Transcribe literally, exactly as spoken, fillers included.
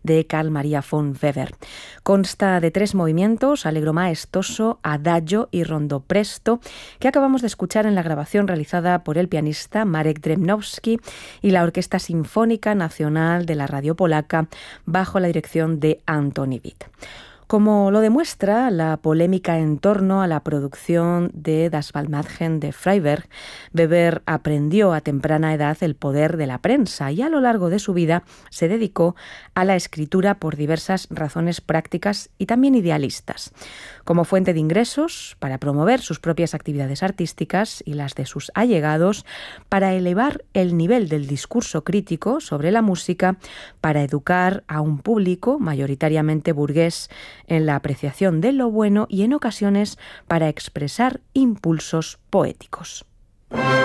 de Carl Maria von Weber. Consta de tres movimientos, allegro maestoso, adagio y rondo presto, que acabamos de escuchar en la grabación realizada por el pianista Marek Dremnowski y la Orquesta Sinfónica Nacional de la Radio Polaca bajo la dirección de Antoni Witt. Como lo demuestra la polémica en torno a la producción de Das Balmadgen de Freiberg, Weber aprendió a temprana edad el poder de la prensa y a lo largo de su vida se dedicó a la escritura por diversas razones prácticas y también idealistas, como fuente de ingresos, para promover sus propias actividades artísticas y las de sus allegados, para elevar el nivel del discurso crítico sobre la música, para educar a un público mayoritariamente burgués en la apreciación de lo bueno y en ocasiones para expresar impulsos poéticos.